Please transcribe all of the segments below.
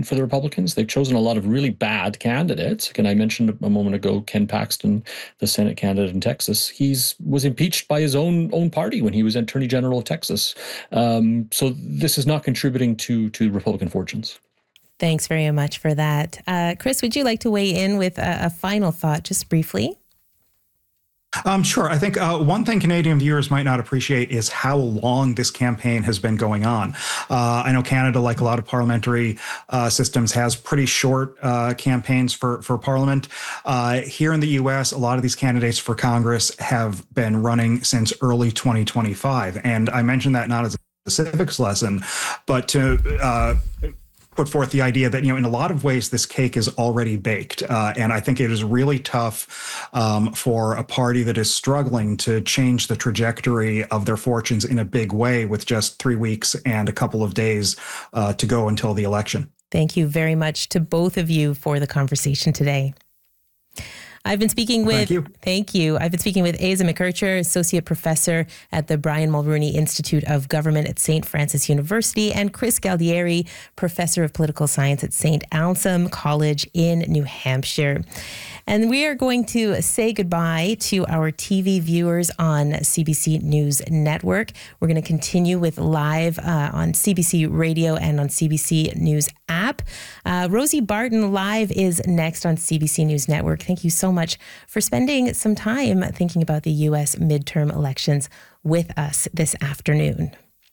for the Republicans. They've chosen a lot of really bad candidates. Again, I mentioned a moment ago Ken Paxton, the Senate candidate in Texas. He was impeached by his own party when he was Attorney General of Texas. So this is not contributing to Republican fortunes. Thanks very much for that. Chris, would you like to weigh in with a final thought, just briefly? Sure. I think one thing Canadian viewers might not appreciate is how long this campaign has been going on. I know Canada, like a lot of parliamentary systems, has pretty short campaigns for Parliament. Here in the U.S., a lot of these candidates for Congress have been running since early 2025. And I mentioned that not as a civics lesson, but to put forth the idea that, in a lot of ways, this cake is already baked. And I think it is really tough for a party that is struggling to change the trajectory of their fortunes in a big way with just 3 weeks and a couple of days to go until the election. Thank you very much to both of you for the conversation today. I've been speaking with, thank you. I've been speaking with Asa McArcher, Associate Professor at the Brian Mulroney Institute of Government at St. Francis University, and Chris Galdieri, Professor of Political Science at St. Anselm College in New Hampshire. And we are going to say goodbye to our TV viewers on CBC News Network. We're going to continue with live on CBC Radio and on CBC News app. Rosie Barton Live is next on CBC News Network. Thank you so much for spending some time thinking about the U.S. midterm elections with us this afternoon.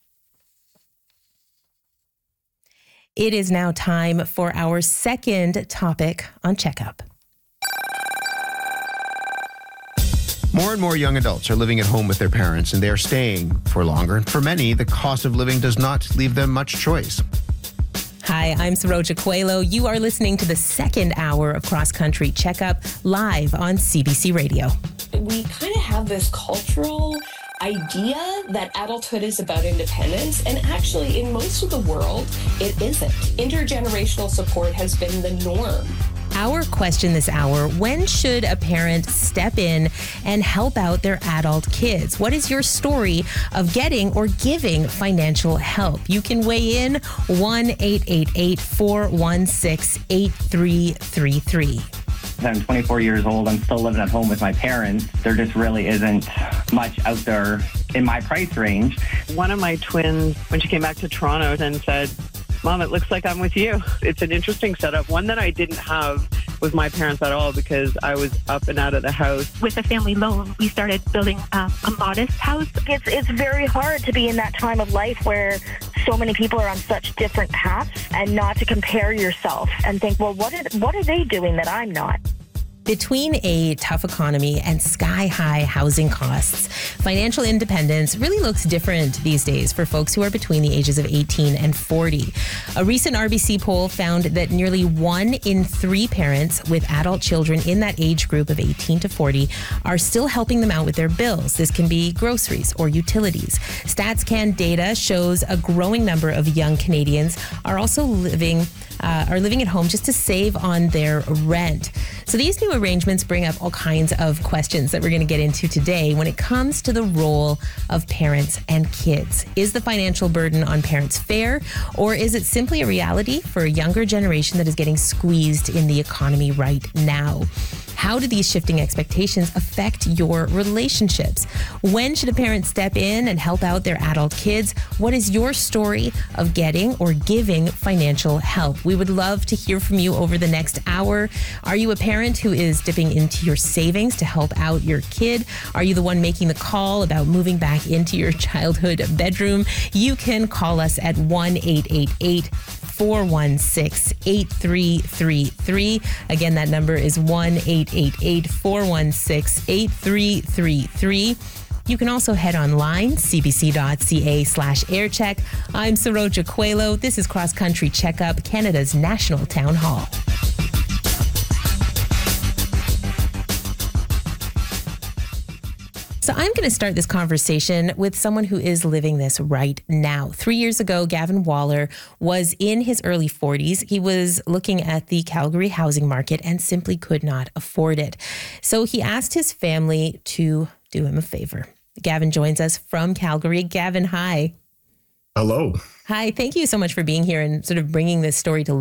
It is now time for our second topic on Checkup. More and more young adults are living at home with their parents, and they are staying for longer. And for many, the cost of living does not leave them much choice. Hi, I'm Saroja Coelho. You are listening to the second hour of Cross Country Checkup live on CBC Radio. We kind of have this cultural idea that adulthood is about independence, and actually in most of the world, it isn't. Intergenerational support has been the norm. Our question this hour: when should a parent step in and help out their adult kids? What is your story of getting or giving financial help? You can weigh in 1-888-416-8333. I'm 24 years old. I'm still living at home with my parents. There just really isn't much out there in my price range. One of my twins, when she came back to Toronto, then said, "Mom, it looks like I'm with you." It's an interesting setup, one that I didn't have with my parents at all because I was up and out of the house. With a family loan, we started building a modest house. It's very hard to be in that time of life where so many people are on such different paths, and not to compare yourself and think, well, what are they doing that I'm not? Between a tough economy and sky-high housing costs, financial independence really looks different these days for folks who are between the ages of 18 and 40. A recent RBC poll found that nearly 1 in 3 parents with adult children in that age group of 18 to 40 are still helping them out with their bills. This can be groceries or utilities. StatsCan data shows a growing number of young Canadians are also living at home just to save on their rent. So these new arrangements bring up all kinds of questions that we're going to get into today when it comes to the role of parents and kids. Is the financial burden on parents fair, or is it simply a reality for a younger generation that is getting squeezed in the economy right now? How do these shifting expectations affect your relationships? When should a parent step in and help out their adult kids? What is your story of getting or giving financial help? We would love to hear from you over the next hour. Are you a parent who is dipping into your savings to help out your kid? Are you the one making the call about moving back into your childhood bedroom? You can call us at 1-888-416-8333. Again, that number is 1-888-416-8333. You can also head online, cbc.ca/aircheck. I'm Saroja Coelho. This is Cross Country Checkup, Canada's National Town Hall. So I'm going to start this conversation with someone who is living this right now. 3 years ago, Gavin Waller was in his early 40s. He was looking at the Calgary housing market and simply could not afford it. So he asked his family to do him a favor. Gavin joins us from Calgary. Gavin, hi. Hello. Hi. Thank you so much for being here and sort of bringing this story to